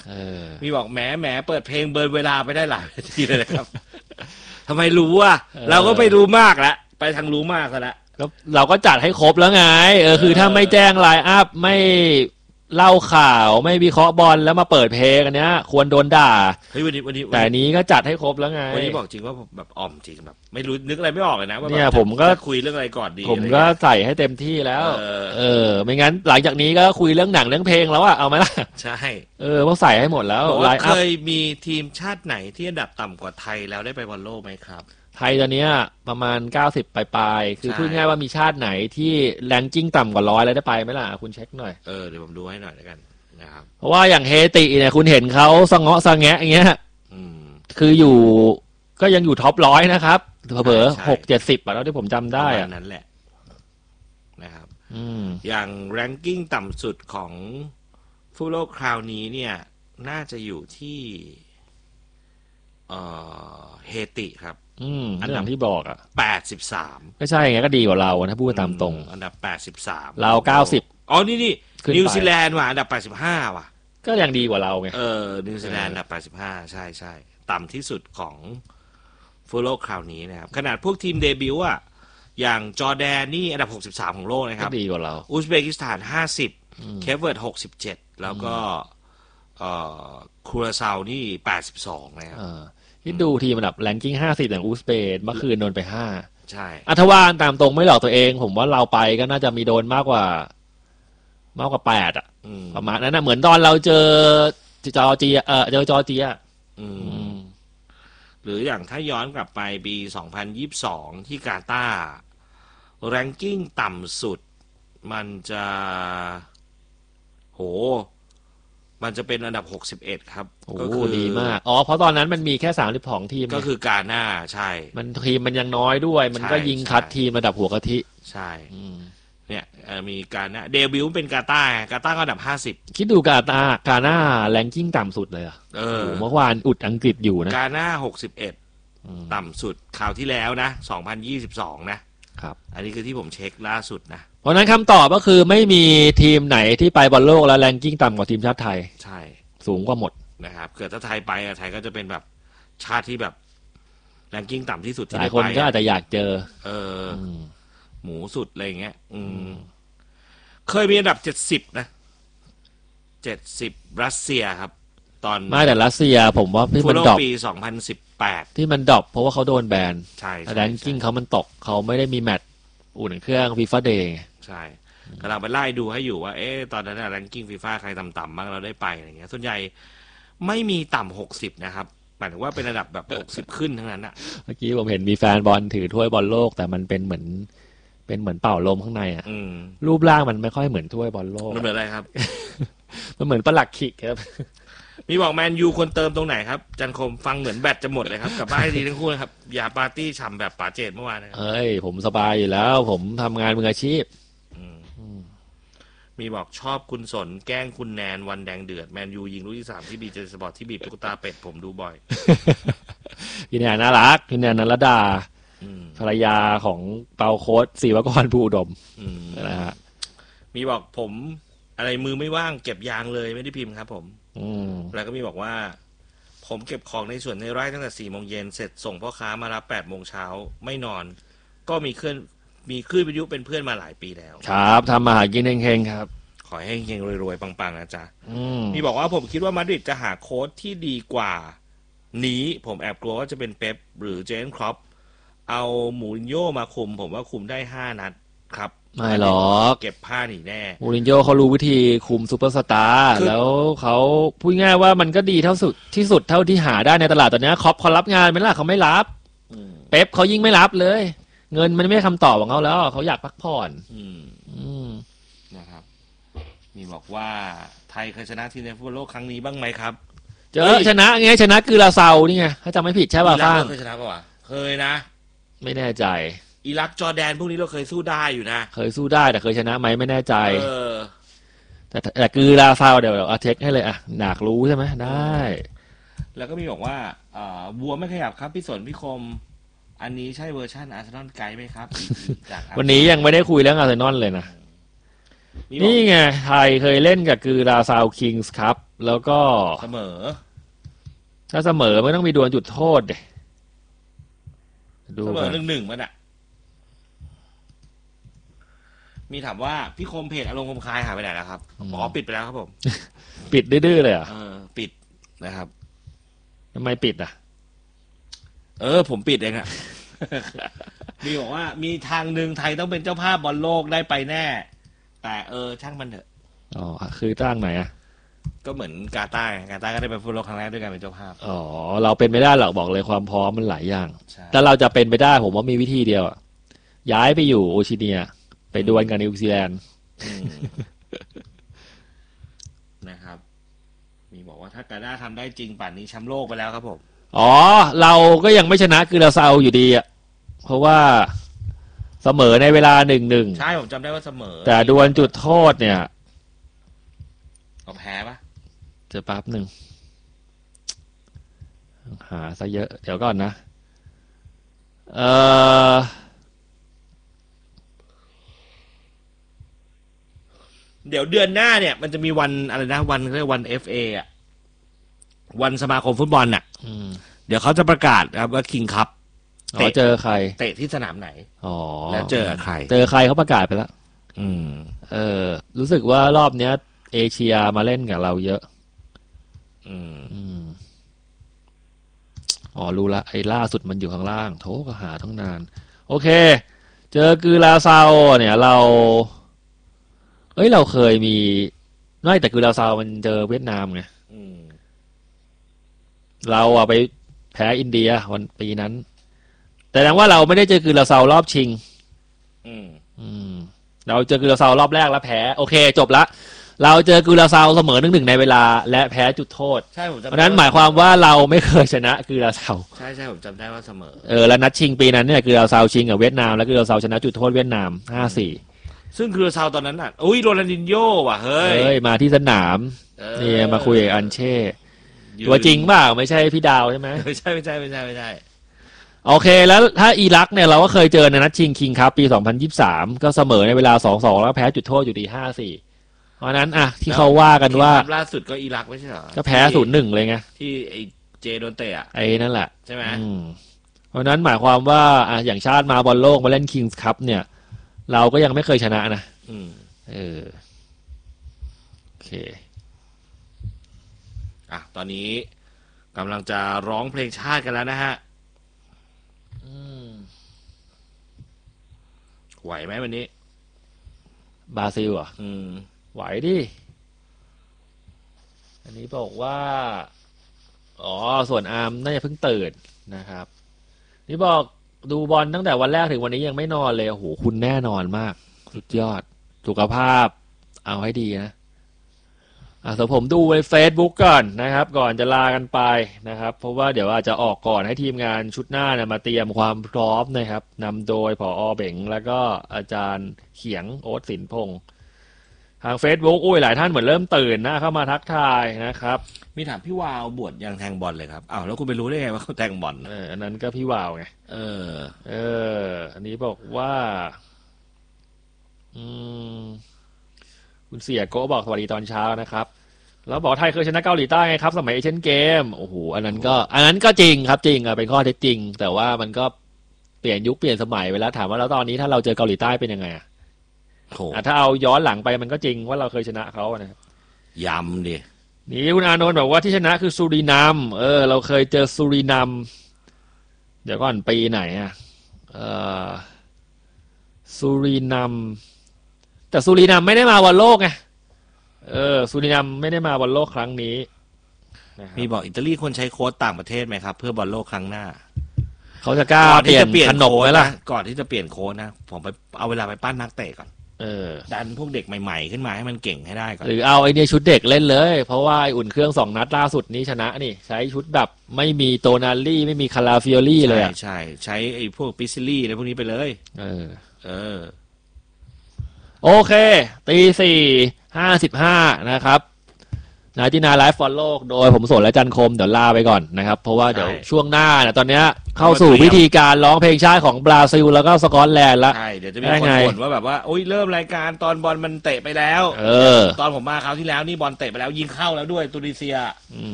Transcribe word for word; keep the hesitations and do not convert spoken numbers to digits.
มีบอกแหมแหมเปิดเพลงเบิร์นเวลาไปได้หลายนาทีเลยนะครับทำไมรู้อ่ะเราก็ไปรู้มากแล้วไปทางรู้มากแล้วแล้วเราก็จัดให้ครบแล้วไงเออคือถ้าไม่แจ้งไลน์อัพไม่เล่าข่าวไม่วิเคราะห์บอลแล้วมาเปิดเพลงอันเนี้ยควรโดนด่าเฮ้ยวันนี้วันนี้แต่นี้ก็จัดให้ครบแล้วไงวันนี้บอกจริงว่าแบบอ่อมจริงแบบไม่รู้นึกอะไรไม่ออกเลยนะว่าเนี่ยผมก็คุยเรื่องอะไรก่อนดีผมก็ใส่ให้เต็มที่แล้วเออไม่งั้นหลังจากนี้ก็คุยเรื่องหนังเรื่องเพลงแล้วอะเอาไหมล่ะใช่เออเพราะใส่ให้หมดแล้วเคยมีทีมชาติไหนที่อันดับต่ำกว่าไทยแล้วได้ไปบอลโลกไหมครับไทยตอนนี้ประมาณเก้าสิบปลายๆคือพูดง่ายว่ามีชาติไหนที่แรงกิ้งต่ำกว่าร้อยแล้วได้ไปไหมล่ะคุณเช็คหน่อยเออเดี๋ยวผมดูให้หน่อยแล้วกันนะครับเพราะว่าอย่างเฮติเนี่ยคุณเห็นเขาสงะสงะอย่างเงี้ยคืออยู่ก็ยังอยู่ท็อปร้อยนะครับเผลอหกเจ็ดสิบอะแล้วที่ผมจำได้อะนั่นแหละนะครับอย่างแรงกิ้งต่ำสุดของฟุตบอลคราวนี้เนี่ยน่าจะอยู่ที่เอ่อเฮติครับอันดับที่บอกอ่ะแปดสิบสามก็ใช่ไงก็ดีกว่าเราถ้าพูดตามตรงอันดับแปดสิบสามเราเก้าสิบอ๋อนี่นี่นิวซีแลนด์ว่ะอันดับแปดสิบห้าว่ะก็ยังดีกว่าเราไงเออนิวซีแลนด์อันดับแปดสิบห้าใช่ใช่ต่ำที่สุดของฟุตบอลโลกคราวนี้นะครับขนาดพวกทีมเดบิวต์อ่ะอย่างจอร์แดนนี่อันดับหกสิบสามของโลกนะครับดีกว่าเราอุซเบกิสถานห้าสิบเคปเวิร์ดหกสิบเจ็ดแล้วก็เอ่อคูราซาวนี่แปดสิบสองนะครับที่ดูทีมอันดับแรงกิ้งห้าสิบอย่างอุซเบกเมื่อคืนโดนไปห้าใช่อัธวานตามตรงไม่หลอกตัวเองผมว่าเราไปก็น่าจะมีโดนมากกว่ามากกว่าแปดอ่ะประมาณนั้นนะเหมือนตอนเราเจอจอร์เจียเออเจอจอร์เจียหรืออย่างถ้าย้อนกลับไปปีสองพันยี่สิบสองที่กาตาร์แรงกิ้งต่ำสุดมันจะโหมันจะเป็นอันดับหกสิบเอ็ดครับก็คือดีมากอ๋อเพราะตอนนั้นมันมีแค่สามสิบสองทีมก็คือกาหน้าใช่มันทีมมันยังน้อยด้วยมันก็ยิงคัดทีมระดับหัวกะทิใช่เนี่ยมีกาหน้าเดบิวต์เป็นกาตาร์กาตาร์ก็อันดับห้าสิบคิดดูกาตาร์กาหน้าแรงกิ้งต่ำสุดเลยอ่ะเออเมื่อวานอุดอังกฤษอยู่นะกาหน้าหกสิบเอ็ดต่ำสุดคราวที่แล้วนะสองพันยี่สิบสองนะครับอันนี้คือที่ผมเช็คล่าสุดนะเพราะนั้นคำตอบก็คือไม่มีทีมไหนที่ไปบอลโลกแล้วแรงกิ้งต่ำกว่าทีมชาติไทยใช่สูงกว่าหมดนะครับเกิดถ้าไทยไปอ่ะไทยก็จะเป็นแบบชาติที่แบบแรงกิ้งต่ำที่สุดที่หลายคนก็อาจจะอยากเจอเออหมูสุดอะไรอย่างเงี้ยอืมเคยมีอันดับเจ็ดสิบนะเจ็ดสิบรัสเซียครับตอนไม่แต่รัสเซียผมว่าที่มันดรอปปีสองพันสิบแปดที่มันดรอปเพราะว่าเขาโดนแบนใช่แรงกิ้งเขามันตกเขาไม่ได้มีแมตช์อุ่นเครื่องฟีฟ่าเดย์ใช่กำลังไปไล่ดูให้อยู่ว่าเอ๊ะตอนนั้นแรงกิ้งฟีฟ่าใครต่ำๆบ้างเราได้ไปอะไรเงี้ยส่วนใหญ่ไม่มีต่ำหกสิบนะครับหมายถึงว่าเป็นระดับแบบหกสิบขึ้นทั้งนั้นอ่ะเมื่อกี้ผมเห็นมีแฟนบอลถือถ้วยบอลโลกแต่มันเป็นเหมือนเป็นเหมือนเป่าลมข้างในอ่ะรูปร่างมันไม่ค่อยเหมือนถ้วยบอลโลกมันเหมือนอะไรครับมันเหมือนปลักขิกครับมีบอกแมนยูควรเติมตรงไหนครับจันคมฟังเหมือนแบตจะหมดเลยครับกลับบ้านให้ดีทั้งคู่นะครับอย่าปาร์ตี้ฉ่ำแบบป๋าเจดเมื่อวานนะครับเอ้ยผมสบายอยู่แล้วผมทำงานมืออาชีพมีบอกชอบคุณสนแกล้งคุณแนนวันแดงเดือดแมนยูยิงลูกที่สามที่บีเจสปอร์ตที่บีบตุ๊กตาเป็ดผมดูบ่อยพี่แนนน่ารักพี่แนนนรดาภรรยาของเปาโค้ดศิวกรภูอุดมนะฮะมีบอกผมอะไรมือไม่ว่างเก็บยางเลยไม่ได้พิมพ์ครับผมแล้วก็มีบอกว่าผมเก็บของในสวนในไร่ตั้งแต่สี่โมงเย็นเสร็จส่งพ่อค้ามารับแปดโมงเช้าไม่นอนก็มีเคลื่อนมีคลื่นวิทยุเป็นเพื่อนมาหลายปีแล้วครับทำมาหากินเฮงๆครับขอให้เฮงๆรวยๆปังๆนะจ๊ะมีบอกว่าผมคิดว่ามาดริดจะหาโค้ชที่ดีกว่านี้ผมแอบกลัวว่าจะเป็นเป๊ปหรือเจนครอปเอามูรินโญ่มาคุมผมว่าคุมได้ห้านัดครับไม่หรอกเก็บผ้าหนีแน่มูรินโญ่เขารู้วิธีคุมซูเปอร์สตาร์แล้วเขาพูดง่ายว่ามันก็ดีเท่าสุดที่สุดเท่าที่หาได้ในตลาดตอนนี้ครอปเขารับงานไหมล่ะเขาไม่รับเป๊ปเขายิ่งไม่รับเลยเงินมันไม่คำตอบของเขาแล้วเขาอยากพักผ่อนอืมอืมนะครับมีบอกว่าไทยเคยชนะทีมในฟุตบอลโลกครั้งนี้บ้างไหมครับเจอชนะไงชนะคือลาซานี่ไงถ้าจำไม่ผิดใช่ป่ะฟ้างเคยชนะป่ะวะเคยนะไม่แน่ใจอิรักจอร์แดนพวกนี้เราเคยสู้ได้อยู่นะเคยสู้ได้แต่เคยชนะไหมไม่แน่ใจเออแต่แต่คือลาซาเดี๋ยวเอาเช็คให้เลยอ่ะอยากรู้ใช่ไหมได้แล้วก็มีบอกว่าอ่าบัวไม่ขยับครับพี่สนพี่คมอันนี้ใช่เวอร์ชันอาร์เซนอลไกด์ไหมครับวันนี้ยังไม่ได้คุยเรื่องอาร์เซนอลเลยนะนี่ไงไทยเคยเล่นกับคือลาซาวคิงส์ครับแล้วก็เสมอถ้าเสมอมันต้องมีดวลจุดโทษเดดูเสมกัอน หนึ่งหนึ่งมันอ่ะ มีถามว่าพี่คมเพจอารมณ์คมคายหายไปไหนแล้วครับอ๋อปิดไปแล้วครับผมปิดดื้อๆเลยเหรอ่ะเออปิดนะครับทำไมปิดอ่ะเออ ผมปิดเองอะ มีบอกว่ามีทางหนึ่งไทยต้องเป็นเจ้าภาพบอลโลกได้ไปแน่ แต่เออช่างมันเถอะอ๋อคือตั้งไหนอ่ะก็เหมือนกาตาร์กาตาร์ก็ได้ไปฟุตบอลโลกครั้งแรกด้วยกันเป็นเจ้าภาพอ๋อเราเป็นไม่ได้หรอกบอกเลยความพร้อมมันหลายอย่างใช่แต่เราจะเป็นไปได้ผมว่ามีวิธีเดียวอะย้ายไปอยู่โอชิเนีย ไปดวลกับนิวซีแลนด์อืม นะครับ มีบอกว่าถ้ากาตาร์ทำได้จริงป่านนี้แชมป์โลกไปแล้วครับผมอ๋อ เราก็ยังไม่ชนะคือเราเซาอยู่ดีอ่ะเพราะว่าเสมอในเวลาหนึ่งหนึ่งใช่ผมจำได้ว่าเสมอแต่ดวลจุดโทษเนี่ยเราแพ้ปะจะแป๊บหนึ่งหาซะเยอะ เดี๋ยวก่อนนะ เออเดี๋ยวเดือนหน้าเนี่ย มันจะมีวันอะไรนะวันเรียกวันเอฟเออ่ะวันสมาคมฟุตบอลน่ะอืมเดี๋ยวเขาจะประกาศครับว่าคิงคัพอ๋อเจอใครเตะที่สนามไหนอ๋อแล้วเจอใครเจอใครเขาประกาศไปแล้วอืมเออ รู้สึกว่ารอบเนี้ย เอเชียมาเล่นกับเราเยอะอืมอืม อ๋อ รู้ละไอ้ล่าสุดมันอยู่ข้างล่าง โถก็หาทั้งนาน โอเค เจอกือลาซาวเนี่ย เรา เอ้ย เราเคยมีไม่แต่กือลาซาวมันเจอเวียดนามไงอืมเราอะไปแพ้อินเดียวันปีนั้น แต่แสดงว่าเราไม่ได้เจอกือลาซาวรอบชิงอืมอืม เราเจอกือลาซาวรอบแรกแล้วแพ้ โอเค จบละ เราเจอกือลาซาวเสมอหนึ่งหนึ่งในเวลา และแพ้จุดโทษใช่ผมจำเพราะนั้นหมายความว่าเราไม่เคยชนะกือลาซาวใช่ใช่ผมจำได้ว่าเสมอเออแล้วนัดชิงปีนั้นเนี่ยกือลาซาวชิงกับเวียดนามแล้วกือลาซาวชนะจุดโทษเวียดนามห้าสี่ซึ่งคือซาวตอนนั้นอ่ะอุ้ยโรนัลดินโญ่ว่ะเฮ้ยเอ้ยมาที่สนามเออนี่มาคุยกับอันเช่ยืนตัวจริงเปล่าไม่ใช่พี่ดาวใช่ไหมไม่ใช่ไม่ใช่ไม่ใช่ไม่ใช่โอเคแล้วถ้าอิรักเนี่ยเราก็เคยเจอในนัดชิงคิงคัพปีสองพันยี่สิบสามก็เสมอในเวลา สองสอง แล้วแพ้จุดโทษอยู่ดี ห้าสี่ เพราะนั้นอ่ะที่เขาว่ากันว่าล่าสุดก็อิรักไม่ใช่เหรอก็แพ้ ศูนย์หนึ่ง เลยไงที่ไอเจโดนเตะอะไอ้นั่นแหละใช่ไหมอืมเพราะนั้นหมายความว่าอ่ะอย่างชาติมาบอลโลกมาเล่นคิงส์คัพเนี่ย เราก็ยังไม่เคยชนะนะอืมเออโอเคอ่ะตอนนี้กำลังจะร้องเพลงชาติกันแล้วนะฮะอืมไหวไหมวันนี้บราซิลเหรอ่ะอืมไหวดิ อันนี้บอกว่า อ๋อ ส่วนอาร์มน่าจะเพิ่งตื่นนะครับ นี่บอกดูบอลตั้งแต่วันแรกถึงวันนี้ยังไม่นอนเลย โอ้โห คุณแน่นอนมาก สุดยอด สุขภาพ เอาให้ดีนะ อ่ะแต่ผมดูใน Facebook ก่อนนะครับ ก่อนจะลากันไปนะครับ เพราะว่าเดี๋ยวอาจจะออกก่อนให้ทีมงานชุดหน้าเนี่ยมาเตรียมความพร้อมนะครับนำโดยผอเบ๋งแล้วก็อาจารย์เขียงโอ๊ตสินพงษ์ทาง Facebook อุ้ยหลายท่านเหมือนเริ่มตื่นนะเข้ามาทักทายนะครับมีถามพี่วาวบวชยังแทงบอลเลยครับอ้าวแล้วคุณไปรู้ได้ไงว่าเขาแทงบอลเอออันนั้นก็พี่วาวไงเออเออ อันนี้บอกว่า อืม คุณเสียโกบอกสวัสดีตอนเช้านะครับ แล้วบอกไทยเคยชนะเกาหลีใต้ไงครับ สมัยเอเชียนเกม โอ้โห อันนั้นก็ อันนั้นก็จริงครับจริงอ่ะเป็นข้อเท็จจริง แต่ว่ามันก็เปลี่ยนยุคเปลี่ยนสมัยไปแล้วถามว่าแล้วตอนนี้ถ้าเราเจอเกาหลีใต้เป็นยังไงอ่ะโหอ่ะถ้าเอาย้อนหลังไปมันก็จริงว่าเราเคยชนะเขาอะนะครับยำดินี่คุณอานนท์บอกว่าที่ชนะคือซูรินามเออ เราเคยเจอซูรินามเดี๋ยวก่อนปีไหนอ่ะเออซูรินามแต่ซูรินามไม่ได้มาบอลโลกไงเออซูรินามไม่ได้มาบอลโลกครั้งนี้นะครับมีบอกอิตาลีควรใช้โค้ชต่างประเทศไหมครับ เพื่อบอลโลกครั้งหน้าเขาจะกล้าก่อนเปที่ลี่ยนจะเปลี่ยนขนมโค้ไหมชล่ะนะก่อนที่จะเปลี่ยนโค้ชนะผมไปเอาเวลาไปปั้นนักเตะก่อนเออดันพวกเด็กใหม่ๆขึ้นมาให้มันเก่งให้ได้ก่อนหรือเอาไอเนี่ยชุดเด็กเล่นเลย เพราะว่าไอ้อุ่นเครื่องสองนัดล่าสุดนี้ชนะนี่ ใช้ชุดแบบไม่มีโตนาลี่ไม่มีคาราฟิโอลี่เลยใช่อะใช่ใช้ไอ้พวกปิซิลี่อะไรพวกนี้ไปเลยเออเออโอเค ตีสี่ห้าสิบห้านะครับนาที่นาไลฟ์ฟอลโล่โดยผมโสนและจันคมเดี๋ยวลาไปก่อนนะครับเพราะว่าเดี๋ยวช่วงหน้าเนี่ยตอนเนี้ยเข้าสู่พิธีการร้องเพลงชาติของบราซิลแล้วก็สกอตแลนด์แล้วใช่เดี๋ยวจะมีคนบ่นว่าแบบว่าโอ้ยเริ่มรายการตอนบอลมันเตะไปแล้วเออตอนผมมาคราวที่แล้วนี่บอลเตะไปแล้วยิงเข้าแล้วด้วยตุนิเซีย